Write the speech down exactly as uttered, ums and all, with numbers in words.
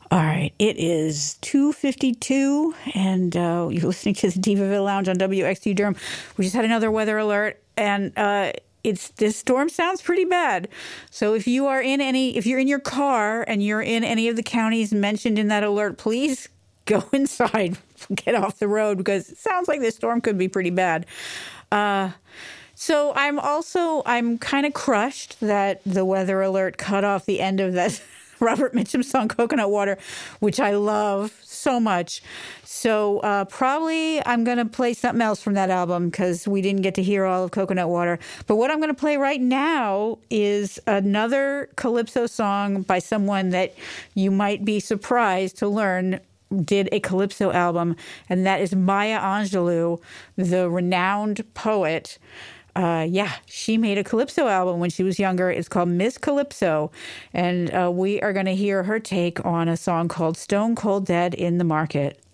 All right, it is two fifty-two, and uh, you're listening to the Divaville Lounge on W X T Durham. We just had another weather alert, and uh, it's this storm sounds pretty bad. So if you are in any, if you're in your car and you're in any of the counties mentioned in that alert, please go inside, get off the road, because it sounds like this storm could be pretty bad. Uh, so I'm also, I'm kind of crushed that the weather alert cut off the end of that Robert Mitchum song, Coconut Water, which I love so much. So uh, probably I'm going to play something else from that album because we didn't get to hear all of Coconut Water. But what I'm going to play right now is another Calypso song by someone that you might be surprised to learn did a Calypso album, and that is Maya Angelou, the renowned poet. Uh, yeah, she made a Calypso album when she was younger. It's called Miss Calypso, and uh, we are going to hear her take on a song called Stone Cold Dead in the Market.